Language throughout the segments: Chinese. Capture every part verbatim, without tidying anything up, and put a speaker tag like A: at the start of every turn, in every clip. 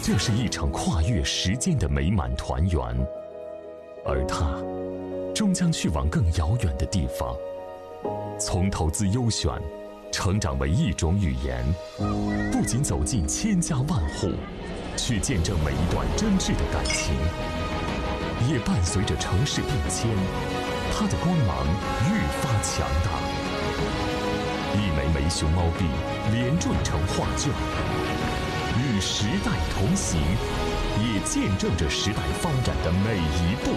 A: 这是一场跨越时间的美满团圆，而它终将去往更遥远的地方。从投资优选成长为一种语言，不仅走进千家万户，去见证每一段真挚的感情，也伴随着城市变迁，它的光芒愈发强大。一枚枚熊猫币连缀成画卷，与时代同行，也见证着时代发展的每一步。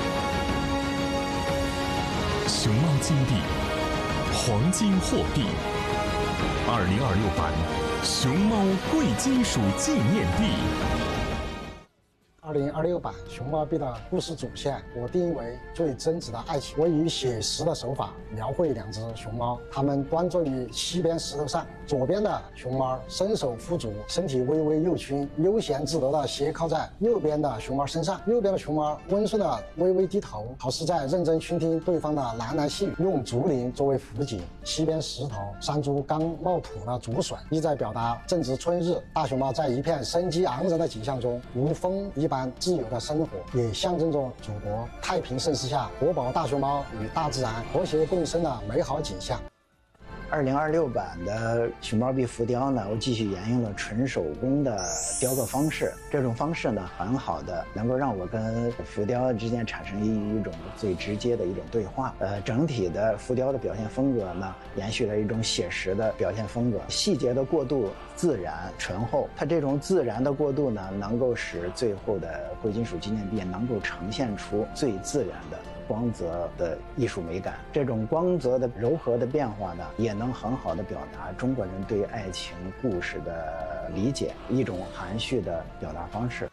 A: 熊猫金币，黄金货币，二零二六版熊猫贵金属纪念币。
B: 二零二六版熊猫币的故事主线，我定义为最真实的爱情。我以写实的手法描绘两只熊猫，它们端坐于西边石头上，左边的熊猫伸手扶足，身体微微右倾，悠闲自得地斜靠在右边的熊猫身上。右边的熊猫温顺地微微低头，好似在认真倾听对方的喃喃细语，用竹林作为辅景。西边石头三株刚冒土的竹笋，意在表达正值春日，大熊猫在一片生机盎然的景象中如风一般自由的生活，也象征着祖国太平盛世下国宝大熊猫与大自然和谐共生的美好景象。
C: 二零二六版的熊猫币浮雕呢，我继续沿用了纯手工的雕刻方式。这种方式呢，很好的能够让我跟浮雕之间产生一一种最直接的一种对话。呃，整体的浮雕的表现风格呢，延续了一种写实的表现风格，细节的过渡自然醇厚。它这种自然的过渡呢，能够使最后的贵金属纪念币能够呈现出最自然的光泽的艺术美感。这种光泽的柔和的变化呢，也能很好的表达中国人对爱情故事的理解，一种含蓄的表达方式。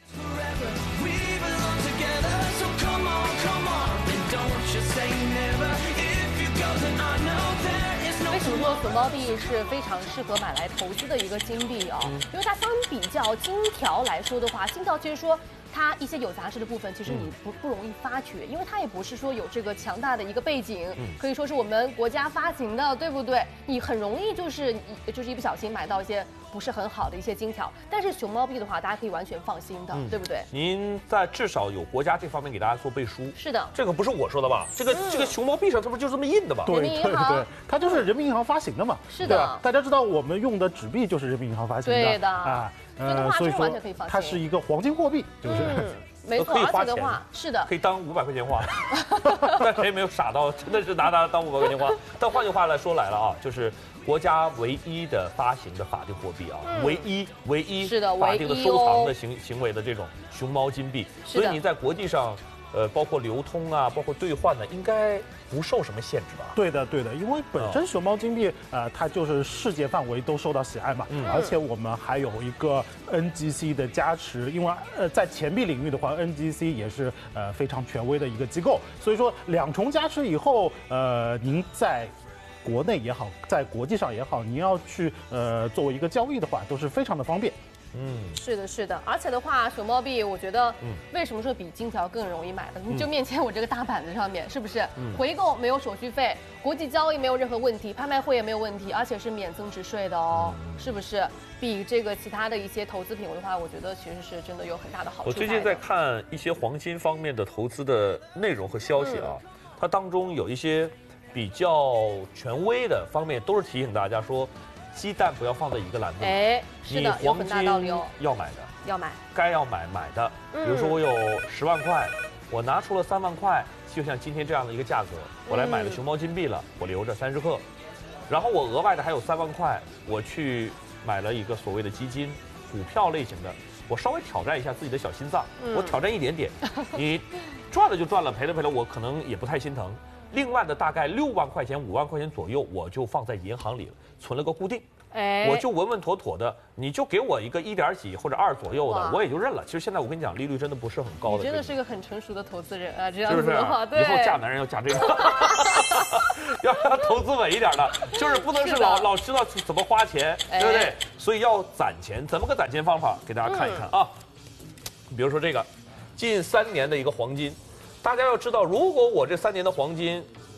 D: 为什么说熊猫币是非常适合买来投资的一个金币啊？因为它相比较金条来说的话，金条其实说它一些有杂质的部分，其实你不不容易发觉，因为它也不是说有这个强大的一个背景，可以说是我们国家发行的，对不对？你很容易就是一就是一不小心买到一些不是很好的一些金条。但是熊猫币的话，大家可以完全放心的，对不对？
E: 您在至少有国家这方面给大家做背书。
D: 是的，
E: 这个不是我说的吧？这个这个熊猫币上，这不就这么印的吗？
F: 对对对，它就是人民银行发行的嘛。
D: 是的，
F: 大家知道我们用的纸币就是人民银行发行的。
D: 对的
F: 啊，
D: 呃，所以说
F: 它是一个黄金货币，就是。
D: 没错，而且的话是的，
E: 可以当五百块钱花，但谁也没有傻到真的是拿它当五百块钱花。但换句话来说来了啊，就是国家唯一的发行的法定货币啊，嗯、唯一唯一
D: 是的
E: 法定的收藏的行、哦、行为的这种熊猫金币，所以你在国际上。呃，包括流通啊，包括兑换呢，应该不受什么限制吧？
F: 对的，对的，因为本身熊猫金币，呃，它就是世界范围都受到喜爱嘛，嗯，而且我们还有一个 N G C 的加持，因为呃，在钱币领域的话 ，N G C 也是呃非常权威的一个机构，所以说两重加持以后，呃，您在国内也好，在国际上也好，您要去呃作为一个交易的话，都是非常的方便。
D: 嗯，是的，是的，而且的话，熊猫币，我觉得，嗯，为什么说比金条更容易买的？你就面前我这个大板子上面，是不是？嗯，回购没有手续费，国际交易没有任何问题，拍卖会也没有问题，而且是免增值税的哦，嗯、是不是？比这个其他的一些投资品的话，我觉得其实是真的有很大的好处。
E: 我最近在看一些黄金方面的投资的内容和消息啊，嗯、它当中有一些比较权威的方面，都是提醒大家说。鸡蛋不要放在一个篮子里。
D: 哎，是的，有很大道理哦。
E: 要买的，
D: 要买，
E: 该要买买的。比如说我有十万块，我拿出了三万块，就像今天这样的一个价格，我来买了熊猫金币了，我留着三十克。然后我额外的还有三万块，我去买了一个所谓的基金，股票类型的，我稍微挑战一下自己的小心脏，我挑战一点点，你赚了就赚了，赔了赔了，我可能也不太心疼。另外的大概六万块钱、五万块钱左右，我就放在银行里了，存了个固定，哎，我就稳稳妥妥的，你就给我一个一点几或者二左右的，我也就认了。其实现在我跟你讲，利率真的不是很高的。
D: 你真的是一个很成熟的投资人啊，这样子的话，
E: 对，以后嫁男人要嫁这个，要要投资稳一点的，就是不能是老老知道怎么花钱，对不对？所以要攒钱，怎么个攒钱方法？给大家看一看啊。比如说这个，近三年的一个黄金。大家要知道，如果我这三年的黄金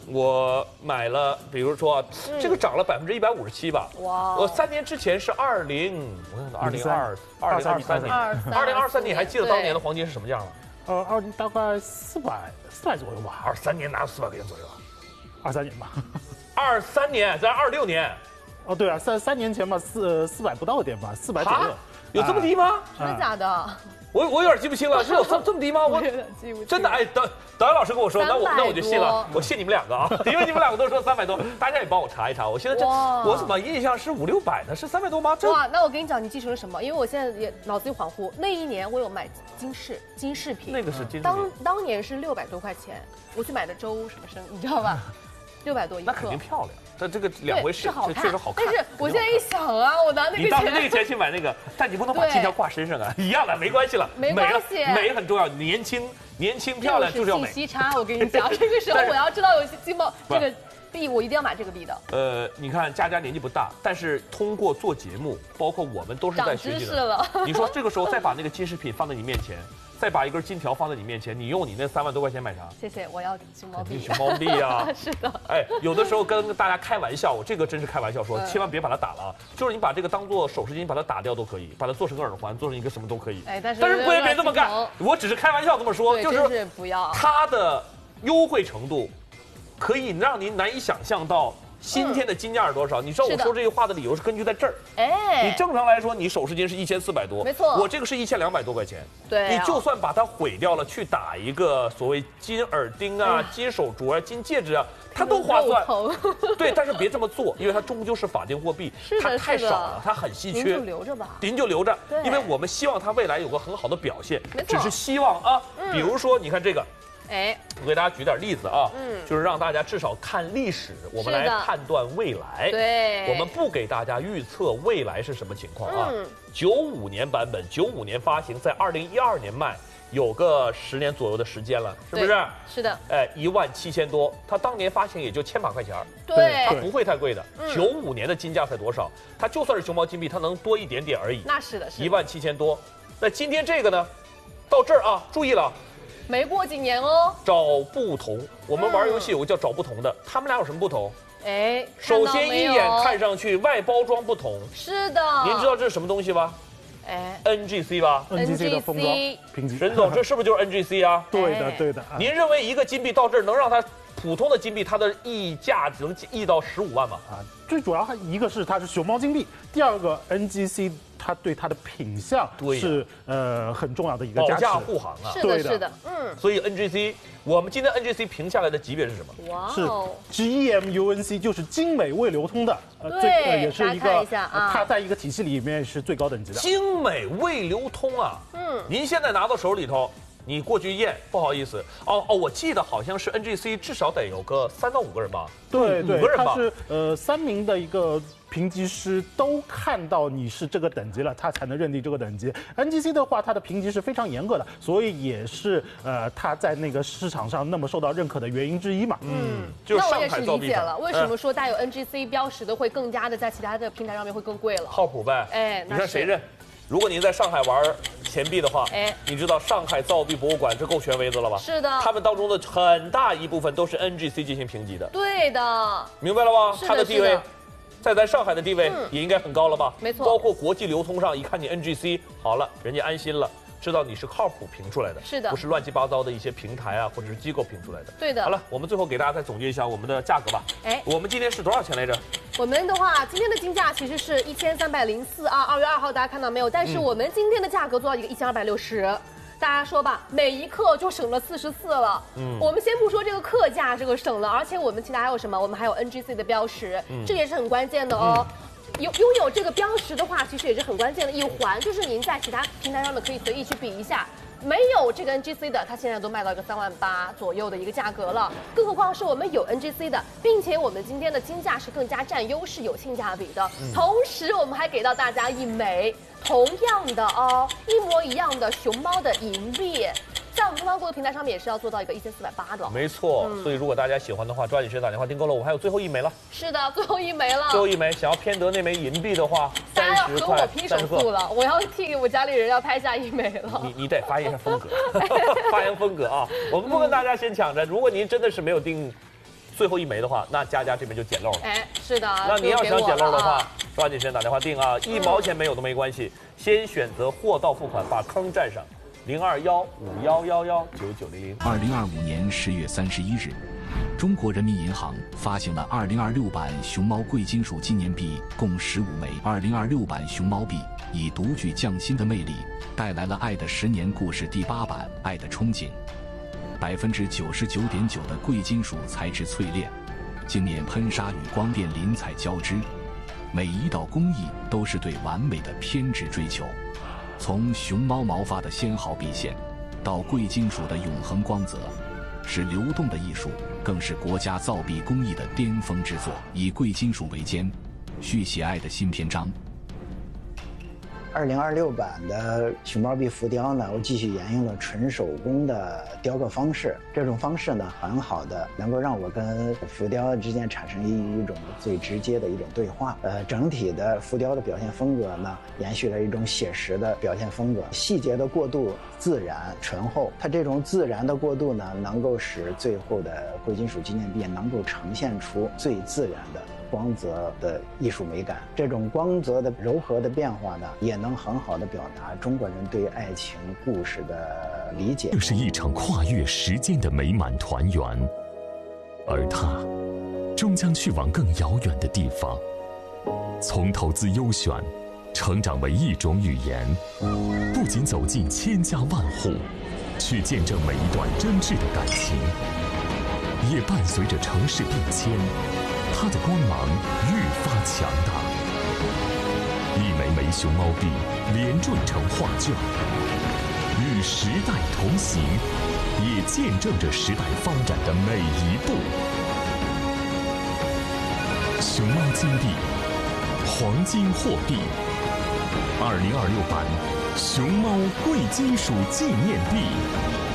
E: 我买了，比如说啊，这个涨了百分之一百五十七吧。
D: 哇！
E: 我三年之前是二零，我想二零二二零二三年，二零二三年还记得当年的黄金是什么价吗？
F: 呃，二大概四百四百左右吧。
E: 二三年哪有四百块钱左右啊？
F: 二三年吧。
E: 二三年，咱二六年。
F: 哦，对啊，三三年前吧，四四百不到一点吧，四百左右。
E: 有这么低吗？
D: 真的假的？
E: 我我有点记不清了，是有这这么低吗？我真的哎，导导演老师跟我说，那我那我就信了，我信你们两个啊，因为你们两个都说三百多，大家也帮我查一查。我现在这我怎么印象是五六百呢？是三百多吗？
D: 哇，那我跟你讲，你记成了什么？因为我现在也脑子一恍惚，那一年我有买金饰金饰品，
E: 那个是金饰品，
D: 当当年是六百多块钱，我去买的周什么生，你知道吧？六百多一克，
E: 那肯定漂亮。但这个两回事，
D: 好看，
E: 确实好看。
D: 但是我现在一想啊，我拿那个钱，
E: 你当时那个钱去买那个，但你不能把金条挂身上啊，一样的，没关系了，
D: 没关系，
E: 美很重要，年轻年轻漂亮就是要美。
D: 信息差，我跟你讲，这个时候我要知道有金包这个币，我一定要买这个币的。
E: 呃，你看佳佳年纪不大，但是通过做节目，包括我们都是在学习的。
D: 长知识了。
E: 你说这个时候再把那个金饰品放在你面前。再把一根金条放在你面前，你用你那三万多块钱买啥？
D: 谢谢，我要熊猫币。
E: 熊猫币啊！
D: 是的。
E: 哎，有的时候跟大家开玩笑，我这个真是开玩笑说，嗯、千万别把它打了啊！就是你把这个当做首饰金，把它打掉都可以，把它做成个耳环，做成一个什么都可以。
D: 哎，但是
E: 但是不能别这么干，我只是开玩笑这么说，
D: 就是不要
E: 它的优惠程度，可以让您难以想象到。今天的金价是多少？你知道我说这句话的理由是根据在这儿。
D: 哎，
E: 你正常来说，你首饰金是一千四百多，
D: 没错。
E: 我这个是一千两百多块钱。
D: 对、啊。
E: 你就算把它毁掉了，去打一个所谓金耳钉啊、哎、金手镯啊、金戒指啊，它都划算。对，但是别这么做，因为它终究是法定货币，它太少了，它很稀缺。您
D: 就留着吧。
E: 您就留着，因为我们希望它未来有个很好的表现。
D: 没错。
E: 只是希望啊，
D: 嗯、
E: 比如说你看这个。
D: 哎，
E: 我给大家举点例子啊，
D: 嗯，
E: 就是让大家至少看历史，我们来判断未来。
D: 对，
E: 我们不给大家预测未来是什么情况啊。九五、嗯、年版本，九五年发行，在二零一二年卖，有个十年左右的时间了，是不是？
D: 是的。
E: 哎，一万七千多，它当年发行也就千把块钱，
D: 对，
E: 它不会太贵的。九五、嗯、年的金价才多少？它就算是熊猫金币，它能多一点点而已。
D: 那是的，是
E: 一万七千多。那今天这个呢？到这儿啊，注意了。
D: 没过几年哦，
E: 找不同。我们玩游戏有个叫找不同的，他们俩有什么不同？
D: 哎，
E: 首先一眼看上去外包装不同。
D: 是的。
E: 您知道这是什么东西吗？
D: 哎
E: ，N G C 吧
F: ，N G C 的封装评级。
E: 沈总，这是不是就是 N G C 啊？
F: 对的，对的。
E: 您认为一个金币到这儿能让它普通的金币它的溢价能溢到十五万吗？
F: 啊，最主要一个是它是熊猫金币，第二个 N G C。它对它的品相是呃很重要的一个
E: 保驾护航啊，
D: 是的，是的，嗯。
E: 所以 N G C， 我们今天 N G C 评下来的级别是什么？
D: 哇，
F: 是 G M U N C， 就是精美未流通的，
D: 呃，对，呃、
F: 也是一个，
D: 一下啊、
F: 它在一个体系里面是最高等级的。
E: 精美未流通啊，嗯，您现在拿到手里头。你过去验，不好意思，哦哦，我记得好像是 N G C 至少得有个三到五个人吧，
F: 对对，
E: 五个人吧，
F: 他是呃三名的一个评级师都看到你是这个等级了，他才能认定这个等级。N G C 的话，它的评级是非常严格的，所以也是呃它在那个市场上那么受到认可的原因之一嘛。
E: 嗯，就是上海造币厂。
D: 那我也是理解了，为什么说带有 N G C 标识的会更加的在其他的平台上面会更贵了？
E: 靠谱呗，
D: 哎，
E: 你看谁认？如果您在上海玩钱币的话，
D: 哎，
E: 你知道上海造币博物馆这够权威的了吧？
D: 是的，
E: 他们当中的很大一部分都是 N G C 进行评级的。
D: 对的，
E: 明白了吗？
D: 是的，
E: 它的地位，在咱上海的地位也应该很高了吧？
D: 没错，
E: 包括国际流通上，一看你 N G C， 好了，人家安心了。知道你是靠谱评出来的，
D: 是的，
E: 不是乱七八糟的一些平台啊或者是机构评出来的。
D: 对的。
E: 好了，我们最后给大家再总结一下我们的价格吧。
D: 哎，
E: 我们今天是多少钱来着？
D: 我们的话，今天的金价其实是一千三百零四啊，二月二号大家看到没有？但是我们今天的价格做到一个一千二百六十。大家说吧，每一克就省了四十四了。嗯，我们先不说这个克价，这个省了，而且我们其他还有什么？我们还有 N G C 的标识，嗯、这也是很关键的哦。嗯有拥有这个标识的话，其实也是很关键的一环，就是您在其他平台上面可以随意去比一下。没有这个 N G C 的，它现在都卖到一个三万八左右的一个价格了，更何况是我们有 N G C 的，并且我们今天的金价是更加占优势、有性价比的。嗯、同时，我们还给到大家一枚同样的哦，一模一样的熊猫的银币。在我们东方购物平台上面也是要做到一个一千四百八的，
E: 没错。嗯、所以如果大家喜欢的话，抓紧时间打电话订购了。我们还有最后一枚了。
D: 是的，最后一枚了。
E: 最后一枚，想要偏得那枚银币的话，
D: 大家要和我拼手速了。我要替我家里人要拍下一枚了。
E: 你你得发言一下风格，发言风格啊！我们不跟大家先抢着。如果您真的是没有订最后一枚的话，那佳佳这边就捡漏了。
D: 哎，是的。
E: 那你要想捡漏的话，抓紧时间打电话订啊，一毛钱没有都没关系，先选择货到付款，把坑占上。零二幺五幺幺幺九九零零。
G: 二零二五年十月三十一日，中国人民银行发行了二零二六版熊猫贵金属纪念币共十五枚。二零二六版熊猫币以独具匠心的魅力，带来了《爱的十年故事》第八版《爱的憧憬》。百分之九十九点九的贵金属材质淬炼，镜面喷砂与光电临彩交织，每一道工艺都是对完美的偏执追求。从熊猫毛发的纤毫毕现，到贵金属的永恒光泽，是流动的艺术，更是国家造币工艺的巅峰之作。以贵金属为尖，续写爱的新篇章。
C: 二零二六版的熊猫币浮雕呢，我继续沿用了纯手工的雕刻方式。这种方式呢，很好的能够让我跟浮雕之间产生一一种最直接的一种对话。呃，整体的浮雕的表现风格呢，延续了一种写实的表现风格，细节的过渡自然醇厚。它这种自然的过渡呢，能够使最后的贵金属纪念币能够呈现出最自然的光泽的艺术美感。这种光泽的柔和的变化呢，也能很好的表达中国人对爱情故事的理解。
A: 这是一场跨越时间的美满团圆，而它终将去往更遥远的地方。从投资优选成长为一种语言，不仅走进千家万户，去见证每一段真挚的感情，也伴随着城市变迁，它的光芒愈发强大。一枚枚熊猫币连缀成画卷，与时代同行，也见证着时代发展的每一步。熊猫金币，黄金货币，二零二六版熊猫贵金属纪念币。